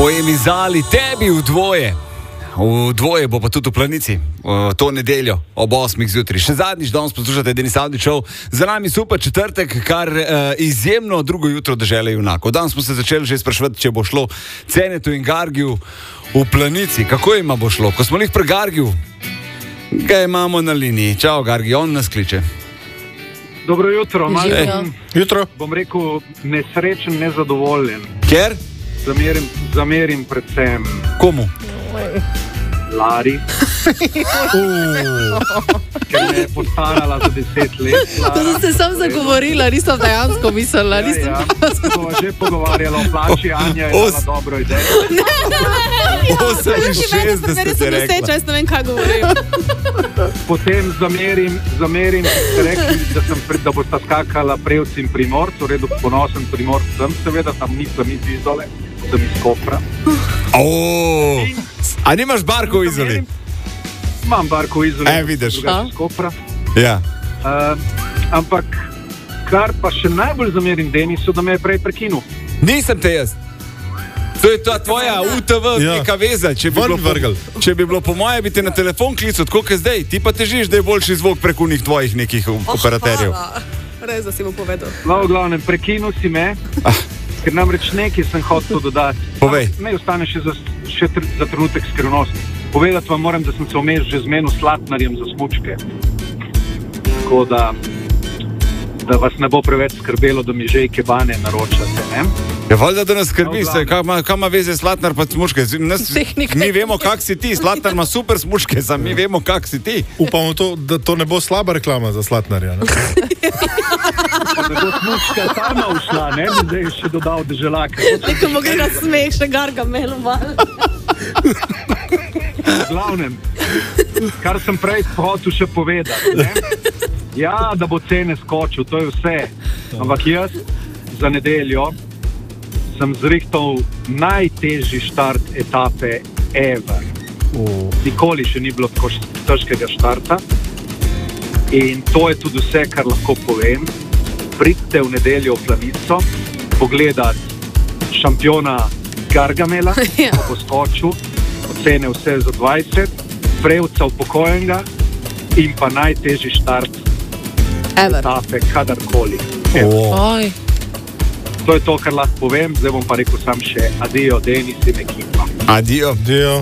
Bojem izdali tebi v dvoje. V dvoje bo pa tudi v Planici, to nedeljo ob 8 zjutraj. Še zadnjič danes poslušate Denis Avdić Show. Za nami super četrtek, kar izjemno drugo jutro dežele junakov. Danes smo se začeli že spraševati, če bo šlo Cenetu in Gargiju v Planici. Kako ima bo šlo? Ko smo jih pri Gargiju, ga imamo na liniji. Čau Gargi, on nas kliče. Dobro jutro. Jutro. Bom rekel nesrečen, nezadovoljen. Ker? Zamerim predvsem Komu? Lari, ker me je postarala za 10 let. To sem se sam zagovorila, nisem dejansko mislila. Smo že pogovarjali o plači, Anja je dala dobro idejo. 68 je rekla. Jaz ne vem, kaj govorim. Potem zamerim, ste rekli, da bosta skakala Prevc in Primorc, v redu ponosen Primorc sem, seveda, tam nisem iz Izole, sem iz Kopra. A nimaš barko v Izoli? Imam barko v Izoli, vidiš. Drugače iz Kopra. Ja. Ampak, kar pa še najbolj zamerim Denisu, da me je prej prekinul. Nisem te jaz. To je ta tvoja UTV neka veza. Če bi bilo po moje, bi te na telefon klical, tako kot zdaj. Ti pa težiš, da je boljši zvok preko njih tvojih nekih operaterjev. Res, da si mu povedal. No, v glavnem, prekinul si me, ker namreč nekaj sem hotel dodati. Povej. Ne ostane še za trenutek skrivnost. Povedati vam moram, da sem se vmes že zmenil s Slatnarjem za smučke. Tako da vas ne bo preveč skrbelo, da mi že ikebane naročate, ne? Ja, valjda, da nas skrbi, kaj ima veze Slatnar pa smučke? Mi vemo, kak si ti. Slatnar ima super smučke, mi vemo, kak si ti. Upamo to, da to ne bo slaba reklama za Slatnarja. Da bo smučka sama ušla, ne bi zdaj še dodal deželaka. Nekomu gre na smeh, še Gargamel malo. V glavnem, kar sem prej hotel še povedati, ne? Ja, da bo cene skočil, to je vse. Ampak jaz za nedeljo sem zrihtal najtežji štart etape ever. Nikoli še ni bilo tako težkega štarta. In to je tudi vse, kar lahko povem. Pridite v nedeljo v Planico, pogledati šampiona Gargamela, ko bo skočil, ocene vse za 20, Prevca upokojenega in pa najtežji štart etape kadarkoli. To je to, kar lahko povem, zdaj bom pa rekel sam še adijo, Denis in ekipa. Adijo.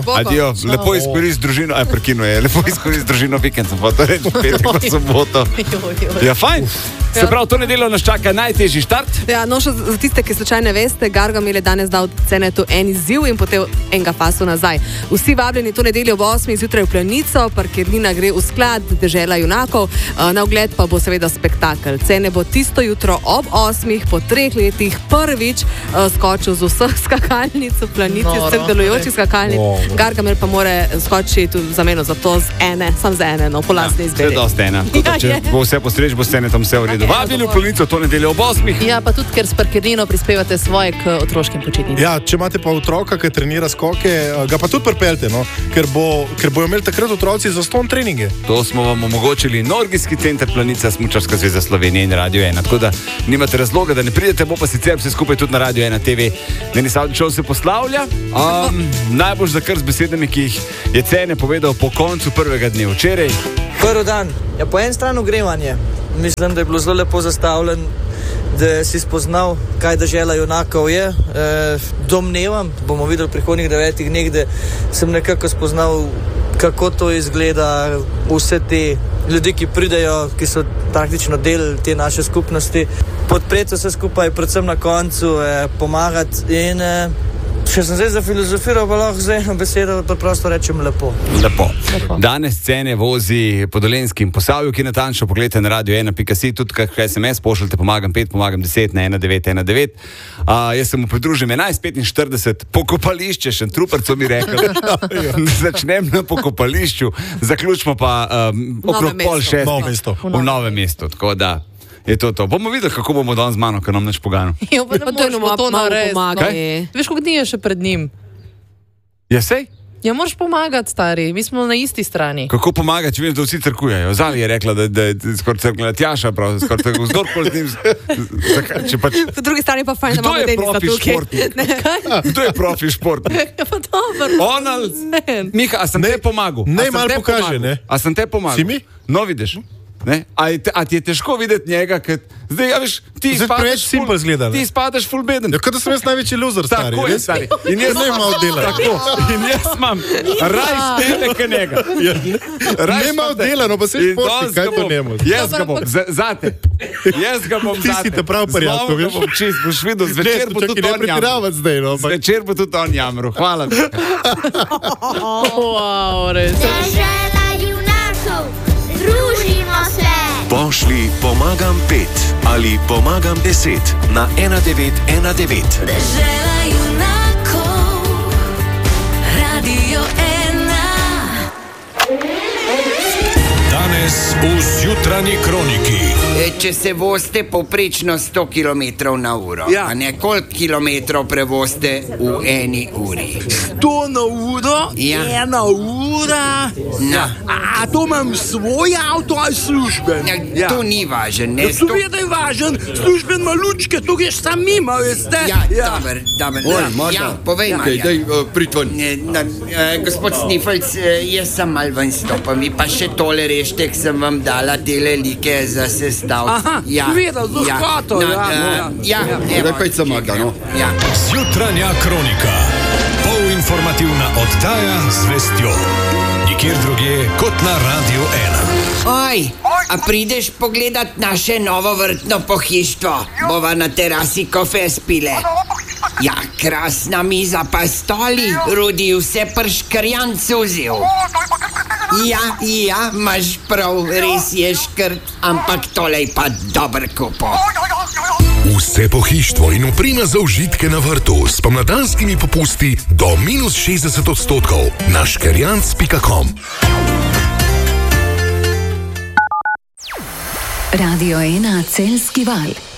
Lepo izkoristi družino, lepo izkoristi družino vikend, sem pa to reči, petek pa soboto. Ja, fajn. Se pravi, to nedeljo nas čaka najtežji štart. Ja, no, še za tiste, ki slučajno ne veste, Gargamel je danes dal Cenetu en izziv in potem enega pasu nazaj. Vsi vabljeni to nedeljo ob 8 zjutraj v Planico, parkirnina gre v sklad dežela junakov, na ogled pa bo seveda spektakel. Cene bo tisto jutro ob 8 po 3 letih prvič skočil z vseh skakalnic v Planici, z vseh delujočih skakalnic. Gargamel pa more skočiti za meno za to sam z ene, no, po lastni izbiri. Vse dosti ena. Če bo vse postreč, bo s Cenetom vse v redu. Vabili v Planico to nedeljo ob 8. Ja, pa tudi, ker s parkirnino prispevate svoje k otroškim počitnicam. Ja, če imate pa otroka, ki trenira skoke, ga pa tudi pripeljte, no? Ker bojo imeli takrat otroci zastonj treninge. To smo vam omogočili Norgijski center Planica, Smučarska zveza Slovenije in Radio 1. Tako da nimate razloga, da ne pridete, bo pa sicer vse skupaj tudi na Radio 1 TV. Denis Avdić Show se poslavlja. Najbolj za kar z besedami, ki jih je Cene povedal po koncu prvega dne včeraj. Prvi dan je po eni strani ogrevanje. Mislim, da je bilo zelo lepo zastavljen, da si spoznal, kaj dežela junakov je. Domnevam, bomo videli v prihodnjih 9 dneh, da sem nekako spoznal, kako to izgleda, vse te ljudi, ki pridejo, ki so praktično del te naše skupnosti. Podpreti vse skupaj, predvsem na koncu, pomagati in če sem zdaj zafilozofiral, pa lahko z eno besedo preprosto rečem lepo. Lepo. Danes Cene vozi po Dolenjskem Posavju, ki natančno pogledajte na radio1.si, tudi kaj SMS pošljite, pomagam 5, pomagam 10 na 1919. Jaz sem mu pridružil 11:45, pokopališče, Šentrupertov mi rekel. Začnem na pokopališču, zaključimo pa okrog 5:30 v Novem mestu. Tako da je to. Bomo videli, kako bomo danes z mano, ker nam neč pogano. Ja, pa ne moramo to narediti. Veš, koliko dni je še pred njim? Ja, sej? Ja, moraš pomagati, stari, mi smo na isti strani. Kako pomagati, če vidim, da vsi trkujejo? Zali je rekla, da je skoraj crknila Tjaša, skoraj trkula zgorkoli z njim. Po drugi strani pa fajn, da imamo tenisa tukaj. Kdo je profi športnik? Ja, pa dobro. Onal, Miha, a sem te pomagal? Ne, malo pokaže, ne? A sem te pomagal? Si mi? No, vidiš. A ti je težko videti njega, zdaj, ja, veš, ti spadaš full beden. Ja, kot da sem jaz največji loser, stari. Tako je, stari. In jaz ne imam dela. Tako. In jaz imam raj stene ka njega. Ne imam dela, no pa se športnik, kaj to njemu? Jaz ga bom, zate. Jaz ga bom zate. Ti si te prav prijatelj, veš? Zlom ga bom čist, boš videl, zvečer bo tudi on jamru. Zvečer bo tudi on jamru. Hvala. Wow, res. Dežela junakov, družimo se. Pošli pomagam 5 ali pomagam 10 na 1919. Dežela junakov, Radio 1. Danes v Zjutranji kroniki. Če se vozite povprečno 100 km/h, a ne koliko kilometrov prevozite v eni uri? 100 na uro? Ja. 1 ura? No. A to imam svoj avto ali služben? Ja. To ni važen, ne? Seveda je važen, služben ima lučke, tu greš sam mimo, veste? Ja, dober. Ja, povej, Marja. Daj, pridvon. Gospod Snifelc, jaz sem mal ven stopil, mi pa še tole reštek sem vam dala tele like za sestavljanje. Aha, videl, z lahkoto. Evo. Kaj se maga, no? Ja. Zjutranja kronika. Polinformativna oddaja z vestjo. Nikjer drugje kot na Radio 1. Oj, a prideš pogledat naše novo vrtno pohištvo? Bova na terasi kofe spile. Ja, krasna miza pa stoli, Rudi vse prškrjancu vzel. Ja, imaš prav, res je škrt, ampak tole je pa dober kupo. Vse pohištvo in oprema za užitke na vrtu s pomladanskimi popusti do -60% na škerjanc.com. Radio 1 Celjski val.